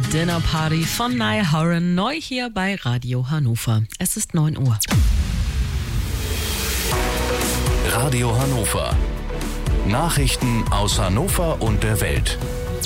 Dinner Party von Niall Horan, neu hier bei Radio Hannover. Es ist 9 Uhr. Radio Hannover. Nachrichten aus Hannover und der Welt.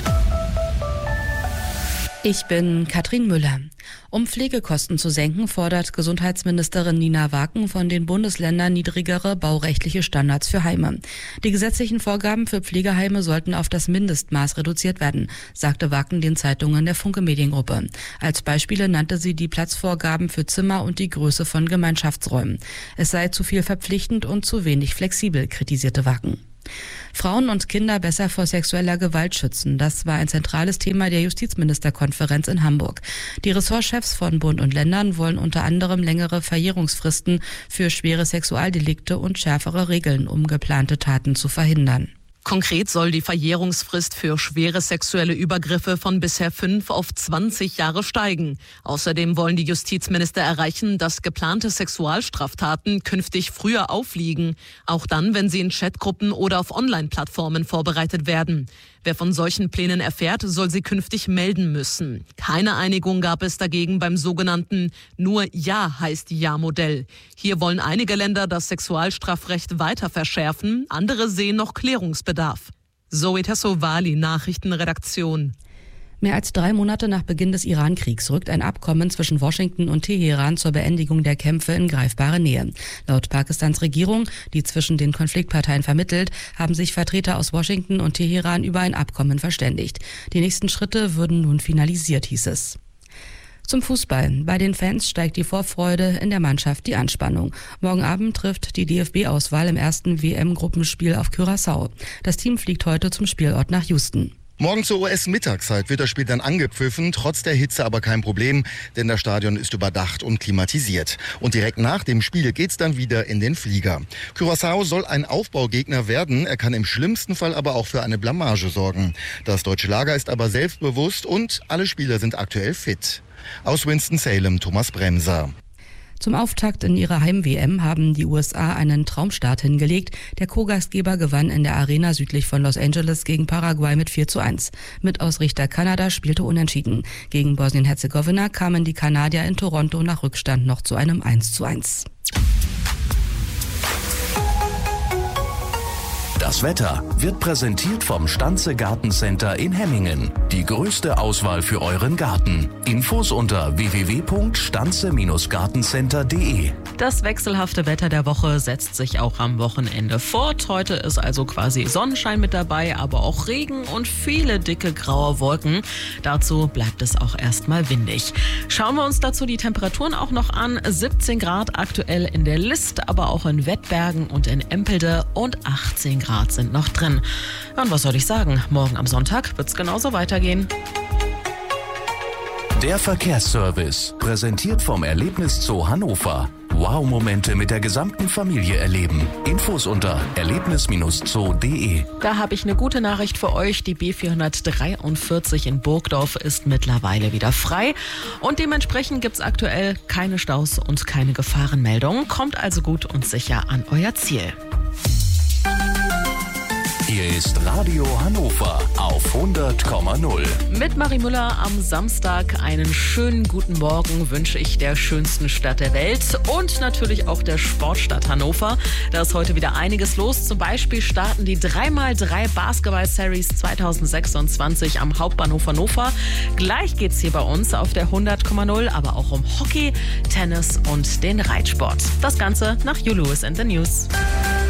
Ich bin Katrin Müller. Um Pflegekosten zu senken, fordert Gesundheitsministerin Nina Waken von den Bundesländern niedrigere baurechtliche Standards für Heime. Die gesetzlichen Vorgaben für Pflegeheime sollten auf das Mindestmaß reduziert werden, sagte Waken den Zeitungen der Funke Mediengruppe. Als Beispiele nannte sie die Platzvorgaben für Zimmer und die Größe von Gemeinschaftsräumen. Es sei zu viel verpflichtend und zu wenig flexibel, kritisierte Waken. Frauen und Kinder besser vor sexueller Gewalt schützen. Das war ein zentrales Thema der Justizministerkonferenz in Hamburg. Die Ressortchefs von Bund und Ländern wollen unter anderem längere Verjährungsfristen für schwere Sexualdelikte und schärfere Regeln, um geplante Taten zu verhindern. Konkret soll die Verjährungsfrist für schwere sexuelle Übergriffe von bisher 5 auf 20 Jahre steigen. Außerdem wollen die Justizminister erreichen, dass geplante Sexualstraftaten künftig früher aufliegen, auch dann, wenn sie in Chatgruppen oder auf Online-Plattformen vorbereitet werden. Wer von solchen Plänen erfährt, soll sie künftig melden müssen. Keine Einigung gab es dagegen beim sogenannten Nur Ja heißt Ja-Modell. Hier wollen einige Länder das Sexualstrafrecht weiter verschärfen, andere sehen noch Klärungsbedarf. Zoe Tassovali, Nachrichtenredaktion. Mehr als 3 Monate nach Beginn des Iran-Kriegs rückt ein Abkommen zwischen Washington und Teheran zur Beendigung der Kämpfe in greifbare Nähe. Laut Pakistans Regierung, die zwischen den Konfliktparteien vermittelt, haben sich Vertreter aus Washington und Teheran über ein Abkommen verständigt. Die nächsten Schritte würden nun finalisiert, hieß es. Zum Fußball. Bei den Fans steigt die Vorfreude, in der Mannschaft die Anspannung. Morgen Abend trifft die DFB-Auswahl im ersten WM-Gruppenspiel auf Curaçao. Das Team fliegt heute zum Spielort nach Houston. Morgen zur US-Mittagszeit wird das Spiel dann angepfiffen, trotz der Hitze aber kein Problem, denn das Stadion ist überdacht und klimatisiert. Und direkt nach dem Spiel geht's dann wieder in den Flieger. Curaçao soll ein Aufbaugegner werden, er kann im schlimmsten Fall aber auch für eine Blamage sorgen. Das deutsche Lager ist aber selbstbewusst und alle Spieler sind aktuell fit. Aus Winston-Salem, Thomas Bremser. Zum Auftakt in ihrer Heim-WM haben die USA einen Traumstart hingelegt. Der Co-Gastgeber gewann in der Arena südlich von Los Angeles gegen Paraguay mit 4:1. Mitausrichter Kanada spielte unentschieden. Gegen Bosnien-Herzegowina kamen die Kanadier in Toronto nach Rückstand noch zu einem 1:1. Das Wetter wird präsentiert vom Stanze Gartencenter in Hemmingen. Die größte Auswahl für euren Garten. Infos unter www.stanze-gartencenter.de. Das wechselhafte Wetter der Woche setzt sich auch am Wochenende fort. Heute ist also quasi Sonnenschein mit dabei, aber auch Regen und viele dicke graue Wolken. Dazu bleibt es auch erstmal windig. Schauen wir uns dazu die Temperaturen auch noch an. 17 Grad aktuell in der List, aber auch in Wettbergen und in Empelde und 18 Grad sind noch drin. Und was soll ich sagen? Morgen am Sonntag wird es genauso weitergehen. Der Verkehrsservice, präsentiert vom Erlebniszoo Hannover. Wow-Momente mit der gesamten Familie erleben. Infos unter erlebnis-zoo.de. Da habe ich eine gute Nachricht für euch. Die B443 in Burgdorf ist mittlerweile wieder frei. Und dementsprechend gibt es aktuell keine Staus und keine Gefahrenmeldungen. Kommt also gut und sicher an euer Ziel. Hier ist Radio Hannover auf 100,0. Mit Marie Müller am Samstag einen schönen guten Morgen wünsche ich der schönsten Stadt der Welt und natürlich auch der Sportstadt Hannover. Da ist heute wieder einiges los. Zum Beispiel starten die 3x3 Basketball-Series 2026 am Hauptbahnhof Hannover. Gleich geht's hier bei uns auf der 100,0, aber auch um Hockey, Tennis und den Reitsport. Das Ganze nach You Lewis and the News.